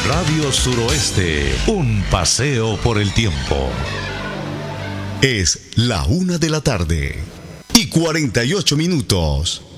Radio Suroeste, un paseo por el tiempo. Es la 1:48 p.m.